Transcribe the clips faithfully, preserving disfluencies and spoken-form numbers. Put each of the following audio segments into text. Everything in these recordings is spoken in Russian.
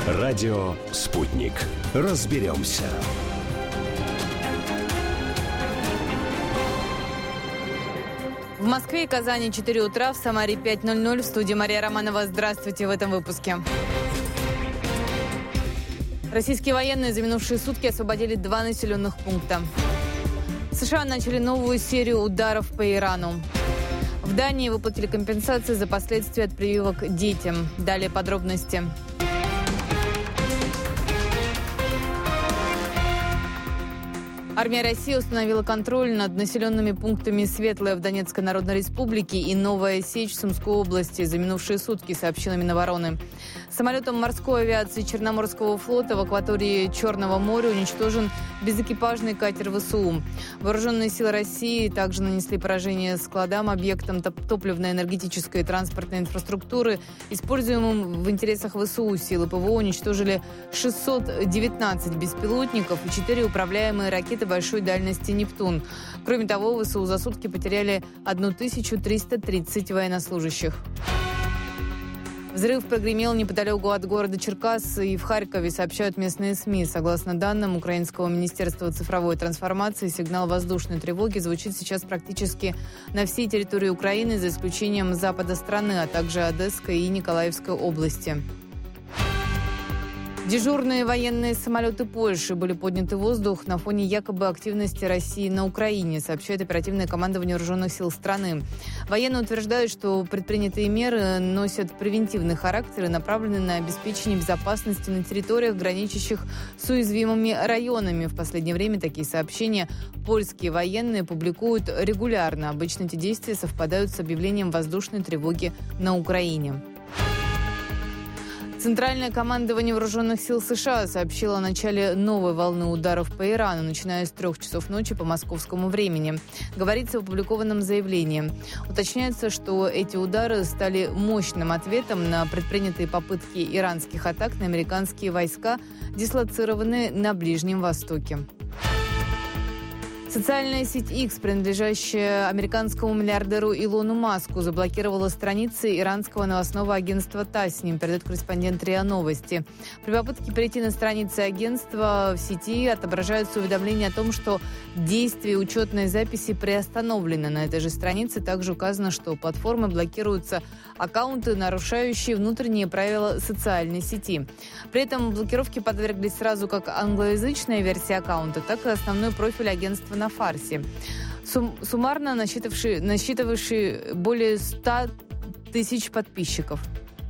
Радио «Спутник». Разберемся. В Москве и Казани четыре утра, в Самаре пять ноль ноль. В студии Мария Романова. Здравствуйте в этом выпуске. Российские военные за минувшие сутки освободили два населенных пункта. США начали новую серию ударов по Ирану. В Дании выплатили компенсации за последствия от прививок детям. Далее подробности. Армия России установила контроль над населенными пунктами Светлое в Донецкой Народной Республике и Новая Сечь в Сумской области за минувшие сутки, сообщила Минобороны. Самолетом морской авиации Черноморского флота в акватории Черного моря уничтожен безэкипажный катер ВСУ. Вооруженные силы России также нанесли поражение складам, объектам топливно-энергетической и транспортной инфраструктуры, используемым в интересах ВСУ. Силы ПВО уничтожили шестьсот девятнадцать беспилотников и четыре управляемые ракеты большой дальности «Нептун». Кроме того, ВСУ за сутки потеряли тысячу триста тридцать военнослужащих. Взрыв прогремел неподалеку от города Черкассы и в Харькове, сообщают местные СМИ. Согласно данным Украинского министерства цифровой трансформации, сигнал воздушной тревоги звучит сейчас практически на всей территории Украины, за исключением запада страны, а также Одесской и Николаевской области. Дежурные военные самолеты Польши были подняты в воздух на фоне якобы активности России на Украине, сообщает оперативное командование вооруженных сил страны. Военные утверждают, что предпринятые меры носят превентивный характер и направлены на обеспечение безопасности на территориях, граничащих с уязвимыми районами. В последнее время такие сообщения польские военные публикуют регулярно. Обычно эти действия совпадают с объявлением воздушной тревоги на Украине. Центральное командование вооруженных сил США сообщило о начале новой волны ударов по Ирану, начиная с трех часов ночи по московскому времени. Говорится в опубликованном заявлении. Уточняется, что эти удары стали мощным ответом на предпринятые попытки иранских атак на американские войска, дислоцированные на Ближнем Востоке. Социальная сеть X, принадлежащая американскому миллиардеру Илону Маску, заблокировала страницы иранского новостного агентства ТАСС, передает корреспондент РИА Новости. При попытке перейти на страницы агентства в сети отображаются уведомления о том, что действие учетной записи приостановлено. На этой же странице также указано, что платформы блокируются аккаунты, нарушающие внутренние правила социальной сети. При этом блокировке подверглись сразу как англоязычная версия аккаунта, так и основной профиль агентства на фарсе, Сум- суммарно насчитавший, насчитывавший более ста тысяч подписчиков.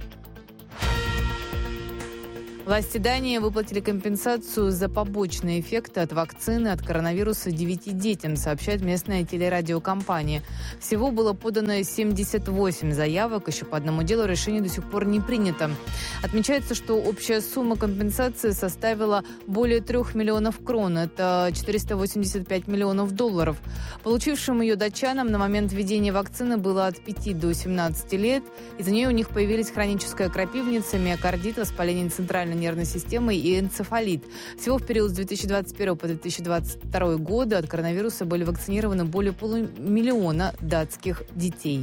Власти Дании выплатили компенсацию за побочные эффекты от вакцины от коронавируса девяти детям, сообщает местная телерадиокомпания. Всего было подано семьдесят восемь заявок. Еще по одному делу решение до сих пор не принято. Отмечается, что общая сумма компенсации составила более трех миллионов крон. Это четыреста восемьдесят пять миллионов долларов. Получившим ее датчанам на момент введения вакцины было от пяти до семнадцати лет. Из-за нее у них появились хроническая крапивница, миокардит, воспаление центральной нервной системы и энцефалит. Всего в период с две тысячи двадцать первого по две тысячи двадцать второй годы от коронавируса были вакцинированы более полумиллиона датских детей.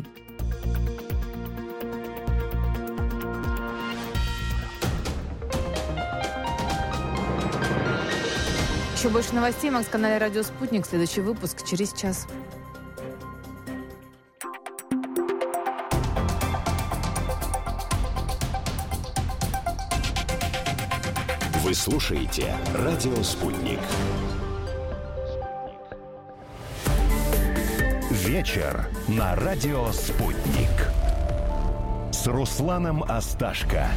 Еще больше новостей на канале «Радио Спутник». Следующий выпуск через час. Вы слушаете «Радио Спутник». Вечер на «Радио Спутник» с Русланом Асташко.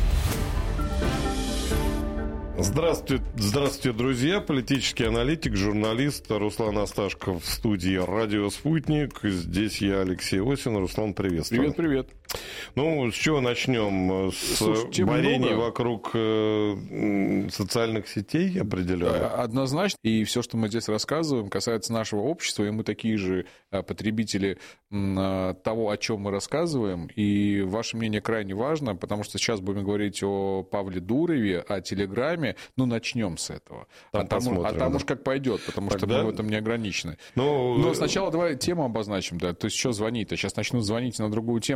Здравствуйте, здравствуйте, друзья. Политический аналитик, журналист Руслан Асташко в студии «Радио Спутник». Здесь я, Алексей Осин. Руслан, приветствую. Привет, привет. Ну, с чего начнем? С Слушайте, варенья много. вокруг э, социальных сетей определенно? Однозначно. И все, что мы здесь рассказываем, касается нашего общества, и мы такие же потребители того, о чем мы рассказываем. И ваше мнение крайне важно, потому что сейчас будем говорить о Павле Дурове, о Телеграме. Ну, начнем с этого. Там а, там, а там уж как пойдет, потому Тогда... что мы в этом не ограничены. Ну, Но сначала давай тему обозначим. Да. То есть, что звонить-то? Сейчас начнут звонить, на другую тему говорить.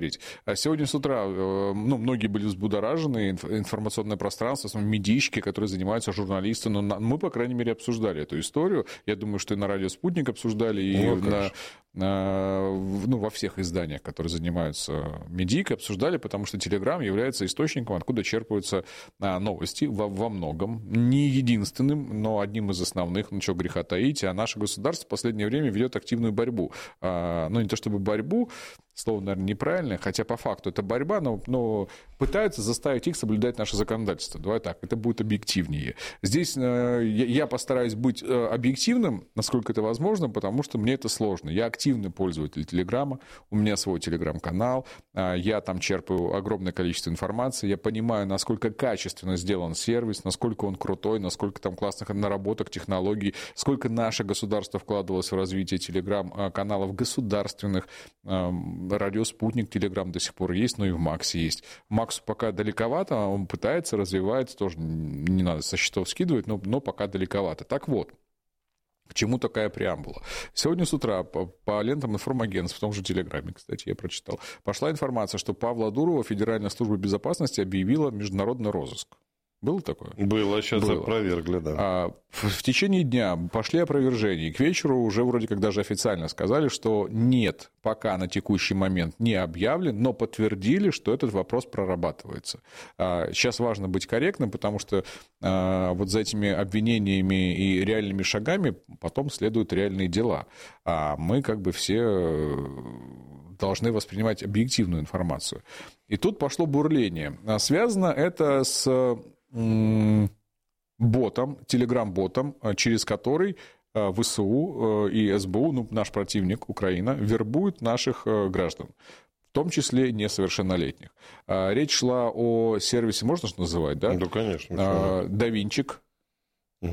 говорить. Сегодня с утра, ну, многие были взбудоражены, информационное пространство, медийщики, которые занимаются журналисты, но мы, по крайней мере, обсуждали эту историю. Я думаю, что и на радио «Спутник» обсуждали, и ну, на, на, ну, во всех изданиях, которые занимаются медийкой, обсуждали, потому что Telegram является источником, откуда черпаются новости во, во многом. Не единственным, но одним из основных, ну, что греха таить, а наше государство в последнее время ведет активную борьбу. Ну, не то чтобы борьбу, слово, наверное, неправильное, хотя по факту это борьба, но, но пытаются заставить их соблюдать наше законодательство. Давай так, это будет объективнее. Здесь э, я постараюсь быть э, объективным, насколько это возможно, потому что мне это сложно. Я активный пользователь Телеграма, у меня свой Телеграм-канал, э, я там черпаю огромное количество информации, я понимаю, насколько качественно сделан сервис, насколько он крутой, насколько там классных наработок, технологий, сколько наше государство вкладывалось в развитие Телеграм-каналов государственных. э, Радио «Спутник», Телеграм до сих пор есть, но и в Максе есть. Максу пока далековато, он пытается, развивается, тоже не надо со счетов скидывать, но, но пока далековато. Так вот, к чему такая преамбула? Сегодня с утра по, по лентам информагентств, в том же Телеграме, кстати, я прочитал, пошла информация, что Павла Дурова Федеральная служба безопасности объявила международный розыск. Было такое? Было, сейчас Было. опровергли, да. А, в, в течение дня пошли опровержения. К вечеру уже вроде как даже официально сказали, что нет, пока на текущий момент не объявлен, но подтвердили, что этот вопрос прорабатывается. А, сейчас важно быть корректным, потому что а, вот за этими обвинениями и реальными шагами потом следуют реальные дела. А мы как бы все должны воспринимать объективную информацию. И тут пошло бурление. Связано это с ботом, телеграм-ботом, через который ВСУ и СБУ, ну, наш противник, Украина, вербует наших граждан, в том числе несовершеннолетних. Речь шла о сервисе, можно же называть, да? Да, конечно. Давинчик. Угу.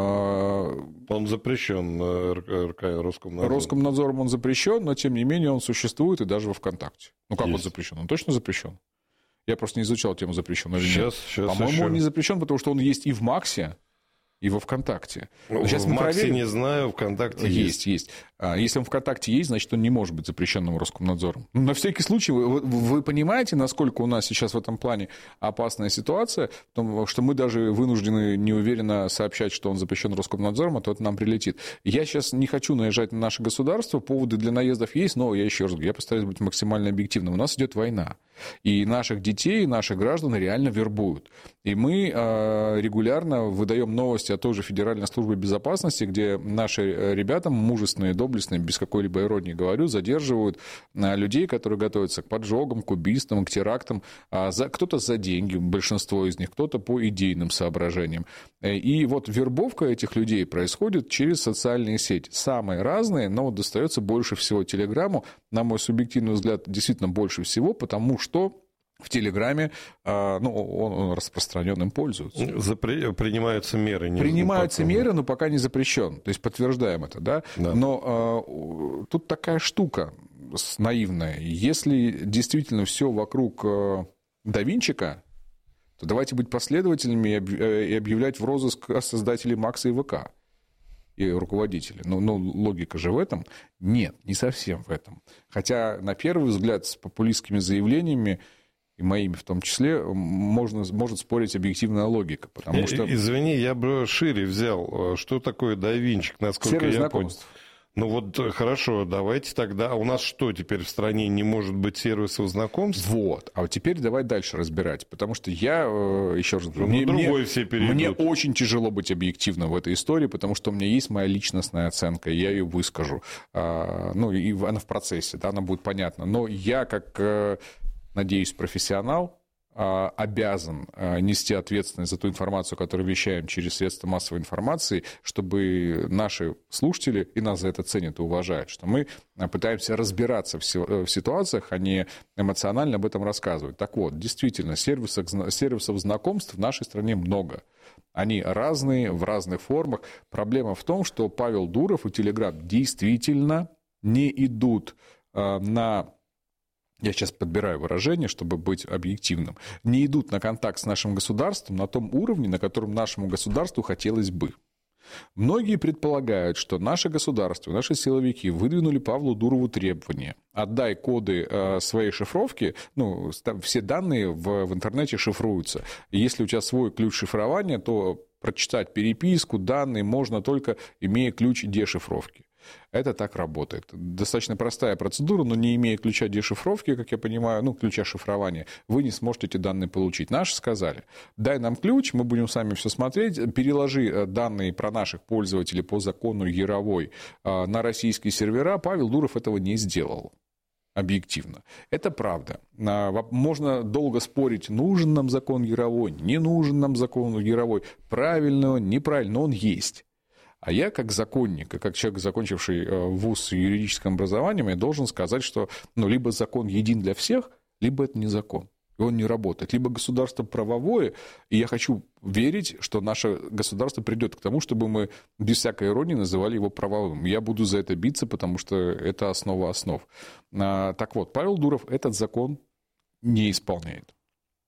А... Он запрещен РК, Роскомнадзором. Роскомнадзором он запрещен, но тем не менее он существует и даже во ВКонтакте. Ну как Есть. Он запрещен? Он точно запрещен? Я просто не изучал тему запрещен или сейчас, нет. Сейчас По-моему, еще... он не запрещен, потому что он есть и в Максе, и во ВКонтакте. Ну, сейчас в мы Максе проверим. Не знаю, ВКонтакте есть. Есть, есть. Если он ВКонтакте есть, значит, он не может быть запрещенным Роскомнадзором. На всякий случай, вы, вы понимаете, насколько у нас сейчас в этом плане опасная ситуация, потому что мы даже вынуждены неуверенно сообщать, что он запрещен Роскомнадзором, а то это нам прилетит. Я сейчас не хочу наезжать на наше государство, поводы для наездов есть, но я еще раз говорю, я постараюсь быть максимально объективным. У нас идет война, и наших детей, наших граждан реально вербуют. И мы регулярно выдаем новости о той же Федеральной службе безопасности, где наши ребята, мужественные, доблестные, без какой-либо иронии говорю, задерживают людей, которые готовятся к поджогам, к убийствам, к терактам. Кто-то за деньги, большинство из них, кто-то по идейным соображениям. И вот вербовка этих людей происходит через социальные сети. Самые разные, но вот достается больше всего Телеграму. На мой субъективный взгляд, действительно больше всего, потому что в Телеграме, ну, он, он распространен, им пользуются. Запри... Принимаются меры. Не Принимаются пока... меры, но пока не запрещен. То есть подтверждаем это, да? Да. Но э, тут такая штука наивная. Если действительно все вокруг э, Давинчика, то давайте быть последовательными и объявлять в розыск создателей Макса и ВК. И руководители. Но, но логика же в этом? Нет, не совсем в этом. Хотя, на первый взгляд, с популистскими заявлениями, и моими в том числе, можно, может спорить объективная логика. Потому что... Извини, я бы шире взял. Что такое Давинчик, насколько Сервис я знакомств. понял? Ну вот хорошо, давайте тогда. У нас что, теперь в стране не может быть сервисов знакомств? Вот. А вот теперь давай дальше разбирать. Потому что я, еще раз говорю, ну, мне, другой мне, все перейдут. Мне очень тяжело быть объективным в этой истории, потому что у меня есть моя личностная оценка, и я ее выскажу. А, ну, и она в процессе, да, она будет понятна. Но я, как... надеюсь, профессионал обязан нести ответственность за ту информацию, которую вещаем через средства массовой информации, чтобы наши слушатели, и нас за это ценят и уважают, что мы пытаемся разбираться в ситуациях, а не эмоционально об этом рассказывать. Так вот, действительно, сервисов, сервисов знакомств в нашей стране много. Они разные, в разных формах. Проблема в том, что Павел Дуров и Телеграм действительно не идут на... Я сейчас подбираю выражение, чтобы быть объективным, не идут на контакт с нашим государством на том уровне, на котором нашему государству хотелось бы. Многие предполагают, что наше государство, наши силовики выдвинули Павлу Дурову требования. Отдай коды э, своей шифровки, ну, все данные в, в интернете шифруются. Если у тебя свой ключ шифрования, то прочитать переписку, данные можно только имея ключ дешифровки. Это так работает. Достаточно простая процедура, но не имея ключа дешифровки, как я понимаю, ну, ключа шифрования, вы не сможете эти данные получить. Наши сказали, дай нам ключ, мы будем сами все смотреть, переложи данные про наших пользователей по закону Яровой на российские сервера. Павел Дуров этого не сделал. Объективно. Это правда. Можно долго спорить, нужен нам закон Яровой, не нужен нам закон Яровой, правильно он, неправильно, но он есть. А я, как законник, и как человек, закончивший вуз с юридическим образованием, я должен сказать, что ну, либо закон един для всех, либо это не закон, и он не работает. Либо государство правовое, и я хочу верить, что наше государство придет к тому, чтобы мы без всякой иронии называли его правовым. Я буду за это биться, потому что это основа основ. Так вот, Павел Дуров этот закон не исполняет.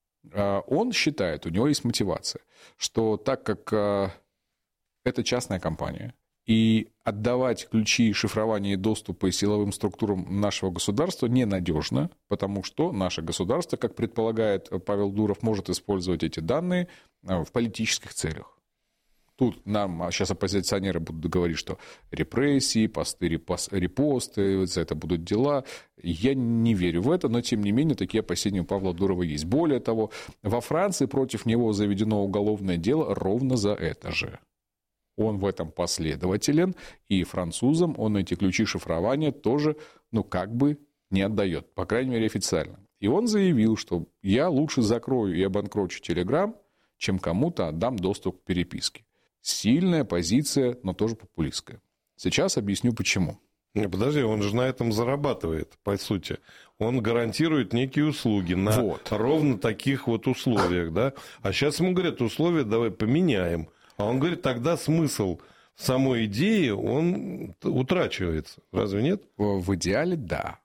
Он считает, у него есть мотивация, что так как это частная компания, и отдавать ключи шифрования и доступа силовым структурам нашего государства ненадежно, потому что наше государство, как предполагает Павел Дуров, может использовать эти данные в политических целях. Тут нам сейчас оппозиционеры будут говорить, что репрессии, посты, репосты, за это будут дела. Я не верю в это, но тем не менее такие опасения у Павла Дурова есть. Более того, во Франции против него заведено уголовное дело ровно за это же. Он в этом последователен, и французам он эти ключи шифрования тоже, ну, как бы не отдает, по крайней мере, официально. И он заявил, что я лучше закрою и обанкрочу Telegram, чем кому-то отдам доступ к переписке. Сильная позиция, но тоже популистская. Сейчас объясню, почему. Не, подожди, он же на этом зарабатывает, по сути. Он гарантирует некие услуги на вот. ровно таких вот условиях, да? А сейчас ему говорят, условия давай поменяем. А он говорит, тогда смысл самой идеи, он утрачивается. Разве нет? В идеале да,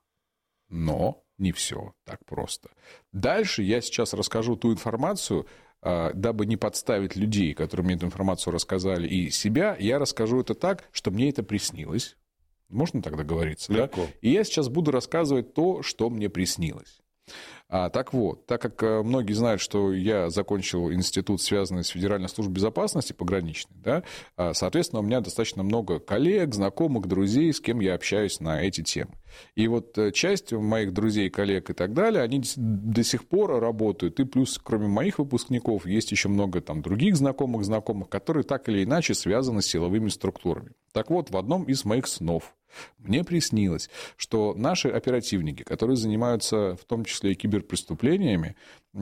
но не все так просто. Дальше я сейчас расскажу ту информацию, дабы не подставить людей, которые мне эту информацию рассказали, и себя, я расскажу это так, что мне это приснилось. Можно так договориться? Легко. Да? И я сейчас буду рассказывать то, что мне приснилось. А, так вот, так как многие знают, что я закончил институт, связанный с Федеральной службой безопасности пограничной, да, соответственно, у меня достаточно много коллег, знакомых, друзей, с кем я общаюсь на эти темы. И вот часть моих друзей, коллег и так далее, они до сих пор работают. И плюс, кроме моих выпускников, есть еще много там других знакомых, знакомых, которые так или иначе связаны с силовыми структурами. Так вот, в одном из моих снов мне приснилось, что наши оперативники, которые занимаются в том числе и киберпреступлениями,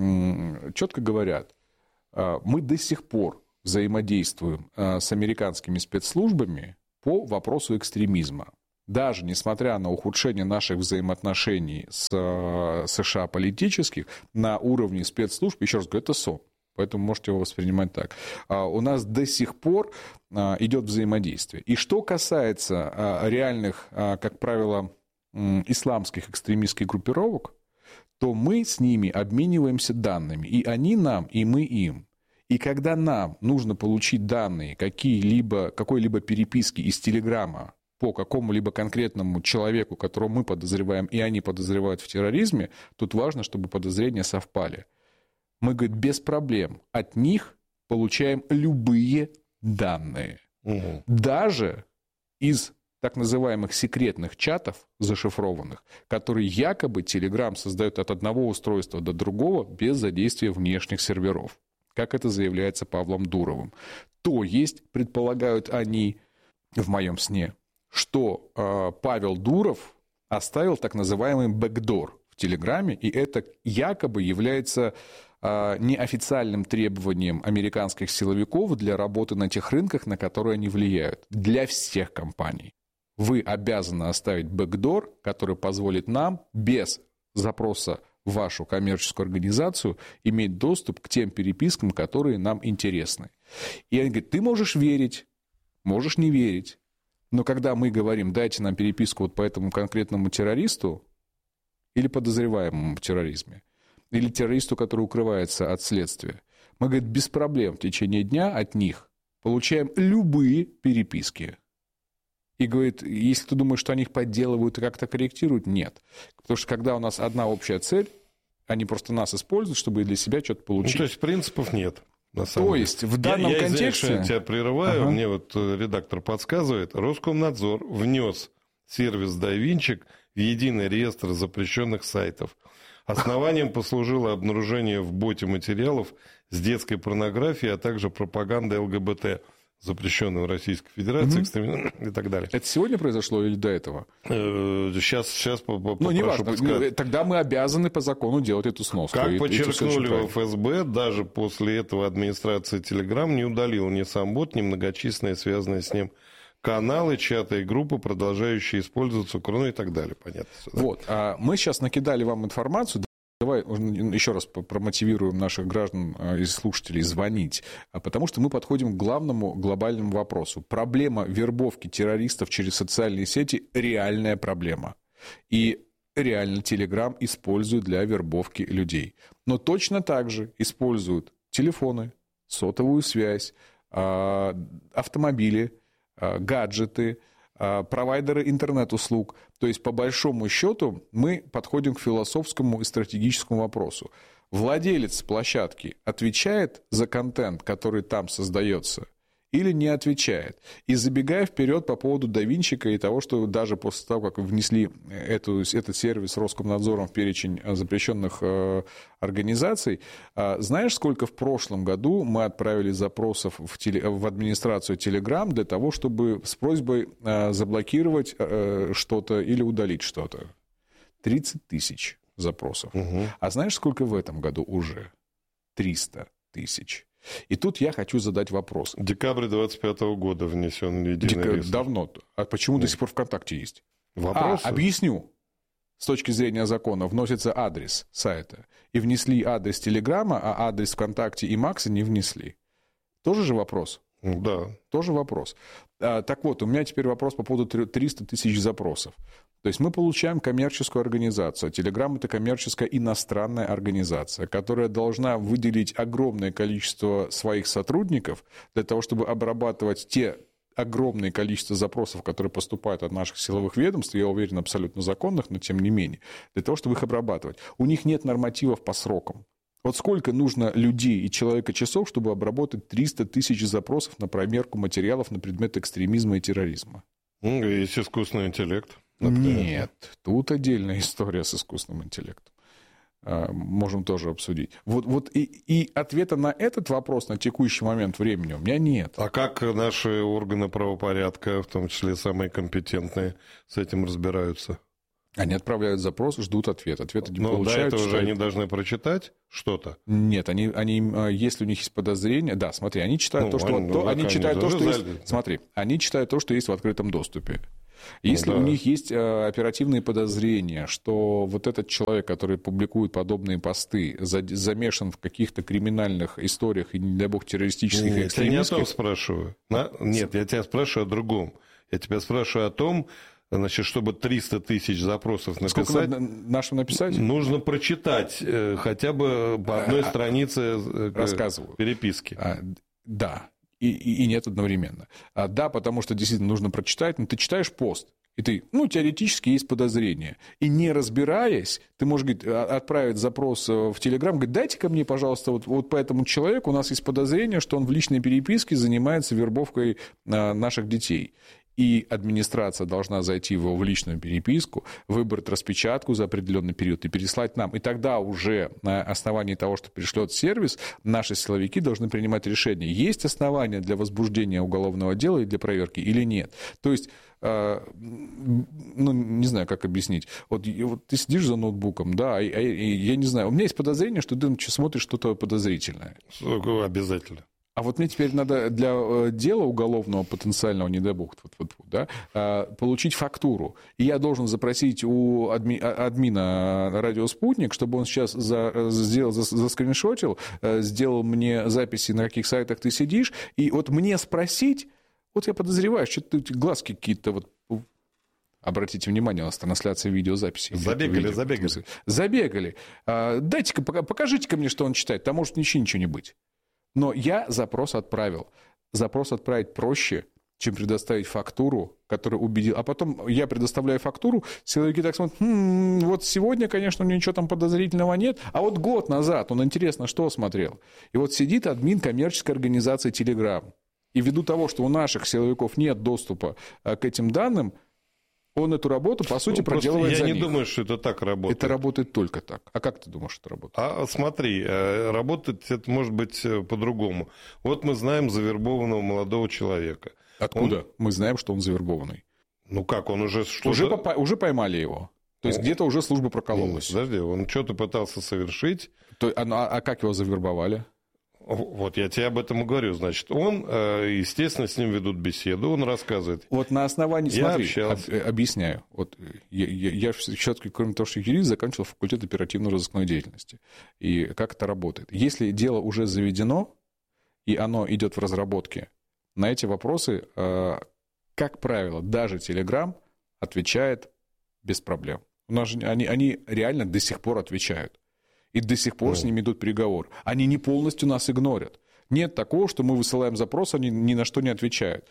четко говорят, мы до сих пор взаимодействуем с американскими спецслужбами по вопросу экстремизма. Даже несмотря на ухудшение наших взаимоотношений с США политических, на уровне спецслужб, еще раз говорю, это сон. Поэтому можете его воспринимать так. У нас до сих пор идет взаимодействие. И что касается реальных, как правило, исламских экстремистских группировок, то мы с ними обмениваемся данными. И они нам, и мы им. И когда нам нужно получить данные какие-либо, какой-либо переписки из Телеграма по какому-либо конкретному человеку, которого мы подозреваем, и они подозревают в терроризме, тут важно, чтобы подозрения совпали. Мы, говорит, без проблем от них получаем любые данные. Угу. Даже из так называемых секретных чатов зашифрованных, которые якобы Telegram создает от одного устройства до другого без задействия внешних серверов. Как это заявляется Павлом Дуровым. То есть, предполагают они в моем сне, что э, Павел Дуров оставил так называемый бэкдор в Телеграме, и это якобы является неофициальным требованием американских силовиков для работы на тех рынках, на которые они влияют. Для всех компаний. Вы обязаны оставить бэкдор, который позволит нам без запроса в вашу коммерческую организацию иметь доступ к тем перепискам, которые нам интересны. И они говорят, ты можешь верить, можешь не верить, но когда мы говорим, дайте нам переписку вот по этому конкретному террористу или подозреваемому в терроризме, или террористу, который укрывается от следствия. Мы, говорит, без проблем в течение дня от них получаем любые переписки. И говорит, если ты думаешь, что они их подделывают и как-то корректируют, нет. Потому что когда у нас одна общая цель, они просто нас используют, чтобы для себя что-то получить. Ну, то есть принципов нет. На самом то деле. есть в данном я, я контексте... Я тебя прерываю, ага. мне вот редактор подсказывает, Роскомнадзор внес сервис DaVinci в единый реестр запрещенных сайтов. Основанием послужило обнаружение в боте материалов с детской порнографией, а также пропагандой ЛГБТ, запрещенной в Российской Федерации, mm-hmm. экстремизм и так далее. Это сегодня произошло или до этого? Сейчас, сейчас попрошу Ну, не важно. подсказать. Тогда мы обязаны по закону делать эту сноску. Как и, подчеркнули в эф эс бэ, даже после этого администрация Telegram не удалила ни сам бот, ни многочисленные связанные с ним каналы, чаты и группы, продолжающие использоваться, ну и так далее. Понятно. Да? Вот. А мы сейчас накидали вам информацию. Давай еще раз промотивируем наших граждан и слушателей звонить, потому что мы подходим к главному глобальному вопросу. Проблема вербовки террористов через социальные сети – реальная проблема. И реально Telegram используют для вербовки людей. Но точно так же используют телефоны, сотовую связь, автомобили, гаджеты, провайдеры интернет-услуг. То есть, по большому счету, мы подходим к философскому и стратегическому вопросу. Владелец площадки отвечает за контент, который там создается, или не отвечает? И забегая вперед по поводу DaVinci и того, что даже после того, как внесли эту, этот сервис Роскомнадзором в перечень запрещенных э, организаций, э, знаешь, сколько в прошлом году мы отправили запросов в, теле, в администрацию Telegram для того, чтобы с просьбой э, заблокировать э, что-то или удалить что-то? тридцать тысяч запросов. Угу. А знаешь, сколько в этом году уже? триста тысяч. И тут я хочу задать вопрос. Декабрь двадцать пятого года внесен единый Дек... реестр. Давно. А почему Нет. до сих пор ВКонтакте есть? Вопросы? А, объясню. С точки зрения закона вносится адрес сайта. И внесли адрес Телеграма, а адрес ВКонтакте и Макса не внесли. Тоже же вопрос? Да. Тоже вопрос. А, так вот, у меня теперь вопрос по поводу триста тысяч запросов. То есть мы получаем коммерческую организацию. Телеграм — это коммерческая иностранная организация, которая должна выделить огромное количество своих сотрудников для того, чтобы обрабатывать те огромное количество запросов, которые поступают от наших силовых ведомств, я уверен, абсолютно законных, но тем не менее, для того, чтобы их обрабатывать. У них нет нормативов по срокам. Вот сколько нужно людей и человека-часов, чтобы обработать триста тысяч запросов на промерку материалов на предмет экстремизма и терроризма? Ну, есть искусственный интеллект. Например. Нет, тут отдельная история с искусственным интеллектом. Можем тоже обсудить. Вот, вот и, и ответа на этот вопрос на текущий момент времени у меня нет. А как наши органы правопорядка, в том числе самые компетентные, с этим разбираются? Они отправляют запрос, ждут ответ. Ответа не Но получают. до этого читают... же они должны прочитать что-то? Нет, они, они, если у них есть подозрения... Да, смотри, они читают ну, то, что... они, то, они читают то, что есть... Залезли. Смотри, они читают то, что есть в открытом доступе. Если ну, да. у них есть э, оперативные подозрения, что вот этот человек, который публикует подобные посты, за, замешан в каких-то криминальных историях и, не дай бог, террористических и экстремистских... Я не о том спрашиваю. На... Нет, я тебя спрашиваю о другом. Я тебя спрашиваю о том, значит, чтобы триста тысяч запросов написать... Сколько надо нашим написать? Нужно прочитать э, хотя бы по одной а, странице э, рассказываю. переписки. А, да. И, и, и нет одновременно. А, да, потому что действительно нужно прочитать, но ты читаешь пост, и ты, ну, теоретически есть подозрение. И не разбираясь, ты можешь говорить, отправить запрос в Телеграм, говорить, дайте-ка мне, пожалуйста, вот, вот по этому человеку у нас есть подозрение, что он в личной переписке занимается вербовкой а, наших детей. И администрация должна зайти в его в личную переписку, выбрать распечатку за определенный период и переслать нам. И тогда уже на основании того, что пришлет сервис, наши силовики должны принимать решение, есть основания для возбуждения уголовного дела и для проверки или нет. То есть, э, ну, не знаю, как объяснить. Вот, вот ты сидишь за ноутбуком, да, и, и, я не знаю, у меня есть подозрение, что ты смотришь что-то подозрительное. Обязательно. А вот мне теперь надо для дела уголовного потенциального, не дай бог, вот, вот, да, получить фактуру. И я должен запросить у адми, админа радио «Спутник», чтобы он сейчас за, сделал, за, заскриншотил, сделал мне записи, на каких сайтах ты сидишь, и вот мне спросить, вот я подозреваю, что-то глазки какие-то вот... Обратите внимание, у нас трансляция видеозаписи. Забегали, видео, забегали. Забегали. Дайте-ка, покажите-ка мне, что он читает. Там может ничего, ничего не быть. Но я запрос отправил. запрос отправить проще, чем предоставить фактуру, которая убедила. А потом я предоставляю фактуру, силовики так смотрят, хм, вот сегодня, конечно, у него ничего там подозрительного нет, а вот год назад он, интересно, что смотрел. И вот сидит админ коммерческой организации Telegram. И ввиду того, что у наших силовиков нет доступа к этим данным, он эту работу, по сути, ну, проделывает за них. Я не думаю, что это так работает. Это работает только так. А как ты думаешь, что это работает? А смотри, работает это может быть по-другому. Вот мы знаем завербованного молодого человека. Откуда? Он... Мы знаем, что он завербованный. Ну как, он уже что-то... Уже, попа... уже поймали его. То есть, где-то уже служба прокололась. Подожди, он что-то пытался совершить. То... А, а как его завербовали? Вот я тебе об этом и говорю. Значит, он, естественно, с ним ведут беседу, он рассказывает. Вот на основании, я смотри, общался. об, объясняю. Вот я, я, я все-таки, кроме того, что юрист, заканчивал факультет оперативно-розыскной деятельности. И как это работает? Если дело уже заведено, и оно идет в разработке, на эти вопросы, как правило, даже Telegram отвечает без проблем. У нас же они, они реально до сих пор отвечают. И до сих пор ну. с ними идут переговоры. Они не полностью нас игнорят. Нет такого, что мы высылаем запрос, они ни на что не отвечают.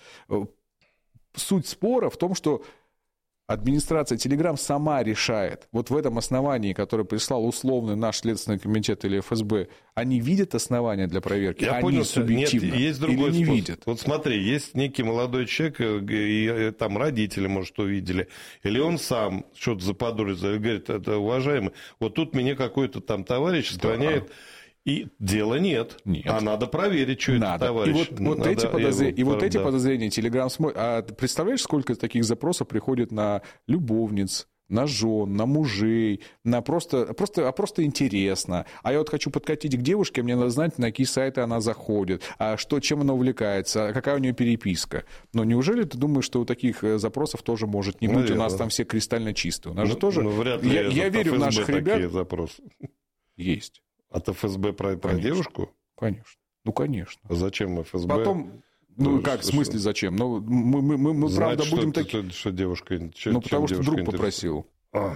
Суть спора в том, что администрация Telegram сама решает. Вот в этом основании, которое прислал условный наш Следственный комитет или эф эс бэ, они видят основания для проверки? Я они понял, субъективно нет, есть другой или не способ. видят? Вот смотри, есть некий молодой человек, и там родители, может, увидели, или он сам что-то заподозрил, говорит, это уважаемый, вот тут меня какой-то там товарищ склоняет... Да. И дела нет. нет. А надо проверить, что надо. Это товарищ. И вот, вот, надо, эти, подозр... его... и вот да. эти подозрения Telegram смотрит. А представляешь, сколько таких запросов приходит на любовниц, на жен, на мужей, на просто, просто, а просто интересно. А я вот хочу подкатить к девушке, мне надо знать, на какие сайты она заходит, а что, чем она увлекается, какая у нее переписка. Но неужели ты думаешь, что у таких запросов тоже может не быть? Наверное. У нас там все кристально чистые. У нас ну, же тоже... Ну, вряд ли я я верю в наших ребят. Запросы. Есть. От эф эс бэ про, про девушку? Конечно. Ну, конечно. А зачем эф эс бэ? Потом, ну, ну как, в смысле зачем? Ну, мы, мы, мы, мы Знать, правда что, будем такие... такие... Что девушка... Что, ну, потому что друг попросил. А.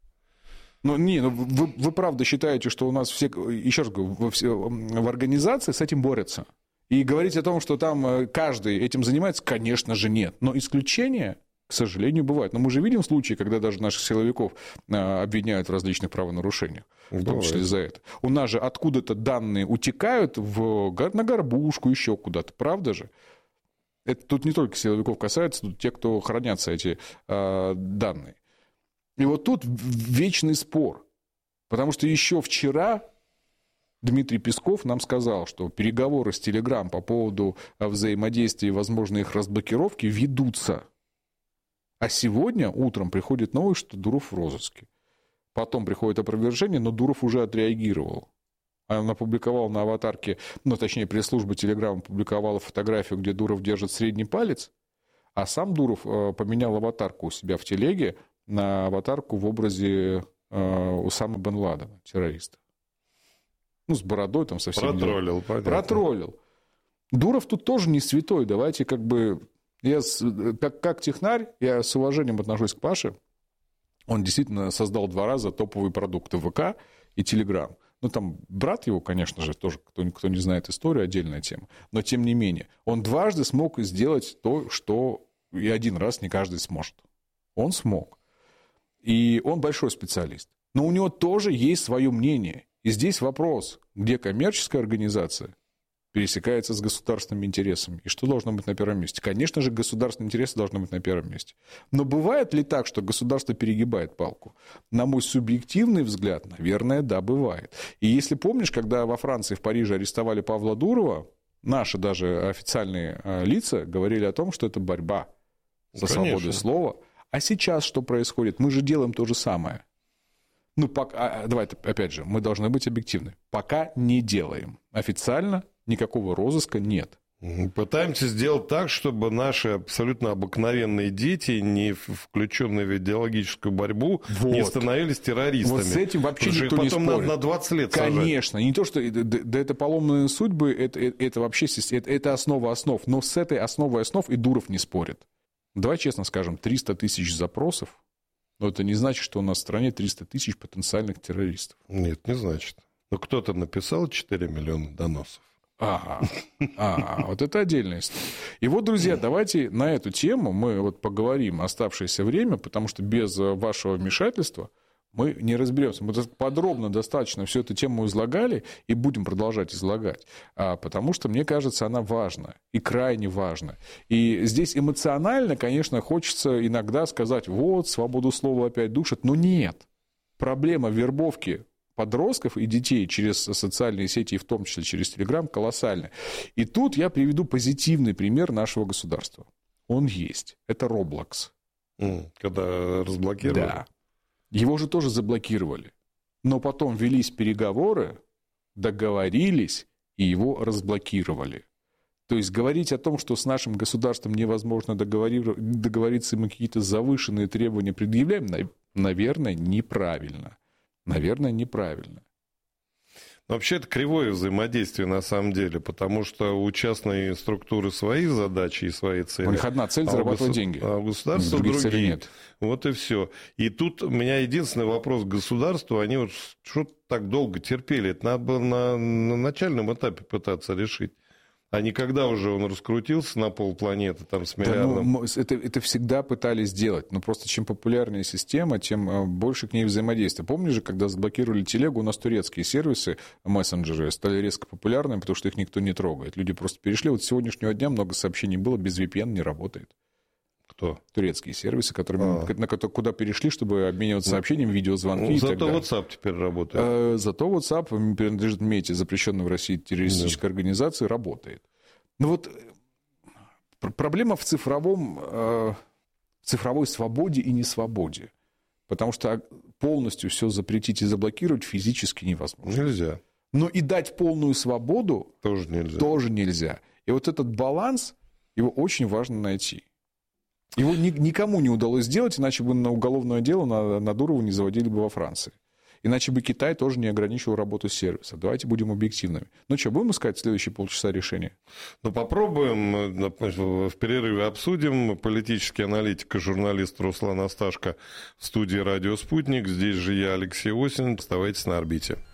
Ну, не, ну, вы, вы правда считаете, что у нас все... Еще раз говорю, в, в организации с этим борются. И говорить о том, что там каждый этим занимается, конечно же, нет. Но исключения... К сожалению, бывает. Но мы же видим случаи, когда даже наших силовиков обвиняют в различных правонарушениях, в том числе за это. У нас же откуда-то данные утекают в, на горбушку, еще куда-то. Правда же? Это тут не только силовиков касается, тут те, кто хранятся эти э, данные. И вот тут вечный спор. Потому что еще вчера Дмитрий Песков нам сказал, что переговоры с Telegram по поводу взаимодействия и возможной их разблокировки ведутся. А сегодня утром приходит новость, что Дуров в розыске. Потом приходит опровержение, но Дуров уже отреагировал. Он опубликовал на аватарке, ну, точнее, пресс-служба Telegram опубликовала фотографию, где Дуров держит средний палец, а сам Дуров поменял аватарку у себя в телеге на аватарку в образе Усамы бен Ладена, террориста. Ну, с бородой там совсем... Протроллил, понятно. Протроллил. Дуров тут тоже не святой, давайте как бы... Я, как, как технарь, я с уважением отношусь к Паше. Он действительно создал два раза топовые продукты ВК и Telegram. Ну, там брат его, конечно же, тоже, кто, кто не знает историю, отдельная тема. Но, тем не менее, он дважды смог сделать то, что и один раз не каждый сможет. Он смог. И он большой специалист. Но у него тоже есть свое мнение. И здесь вопрос, где коммерческая организация пересекается с государственными интересами. И что должно быть на первом месте? Конечно же, государственные интересы должны быть на первом месте. Но бывает ли так, что государство перегибает палку? На мой субъективный взгляд, наверное, да, бывает. И если помнишь, когда во Франции, в Париже арестовали Павла Дурова, наши даже официальные лица говорили о том, что это борьба за свободу слова. А сейчас что происходит? Мы же делаем то же самое. Ну, пока, давай, опять же, мы должны быть объективны. Пока не делаем. Официально никакого розыска нет. Пытаемся сделать так, чтобы наши абсолютно обыкновенные дети, не включенные в идеологическую борьбу, вот. не становились террористами. Вот с этим вообще никто не спорит. Потом надо на двадцать лет сажать. Конечно. Не то, что да, это поломанные судьбы, это, это вообще это, это основа основ. Но с этой основой основ и Дуров не спорит. Давай честно скажем, триста тысяч запросов, но это не значит, что у нас в стране триста тысяч потенциальных террористов. Нет, не значит. Но кто-то написал четыре миллиона доносов. Ага, ага, вот это отдельная история. И вот, друзья, давайте на эту тему мы вот поговорим оставшееся время, потому что без вашего вмешательства мы не разберемся. Мы подробно достаточно всю эту тему излагали и будем продолжать излагать, потому что, мне кажется, она важна и крайне важна. И здесь эмоционально, конечно, хочется иногда сказать, вот, свободу слова опять душат, но нет. Проблема вербовки подростков и детей через социальные сети, и в том числе через Телеграм, колоссальная. И тут я приведу позитивный пример нашего государства. Он есть. Это Roblox. Когда разблокировали? Да. Его же тоже заблокировали. Но потом велись переговоры, договорились, и его разблокировали. То есть говорить о том, что с нашим государством невозможно договориться, и мы какие-то завышенные требования предъявляем, наверное, неправильно. Наверное, неправильно. Но вообще это кривое взаимодействие на самом деле, потому что у частной структуры свои задачи и свои цели. У них одна цель – а зарабатывать госу... деньги. А у государства других другие. Нет. Вот и все. И тут у меня единственный вопрос к государству. Они вот что-то так долго терпели. Это надо было на, на начальном этапе пытаться решить. А не когда уже он раскрутился на полпланеты там, с миллиардом. Да, ну, это, это всегда пытались сделать. Но просто чем популярнее система, тем больше к ней взаимодействия. Помнишь же, когда заблокировали телегу, у нас турецкие сервисы, мессенджеры стали резко популярными, потому что их никто не трогает. Люди просто перешли. Вот с сегодняшнего дня много сообщений было, без ви пи эн не работает. Кто? Турецкие сервисы, которые, на, куда перешли, чтобы обмениваться сообщениями, видеозвонки ну, и так далее. Зато WhatsApp теперь работает. А, зато WhatsApp, принадлежит МЕТе, запрещенной в России террористической да. организации, работает. Ну вот проблема в цифровом, в цифровой свободе и несвободе. Потому что полностью все запретить и заблокировать физически невозможно. Нельзя. Но и дать полную свободу тоже нельзя. Тоже нельзя. И вот этот баланс, его очень важно найти. Его ни, никому не удалось сделать, иначе бы на уголовное дело на, на Дурова не заводили бы во Франции. Иначе бы Китай тоже не ограничивал работу сервиса. Давайте будем объективными. Ну что, будем искать в следующие полчаса решения? Ну, попробуем. В перерыве обсудим. Политический аналитик и журналист Руслан Асташко в студии «Радио Спутник». Здесь же я, Алексей Осин. Оставайтесь на орбите.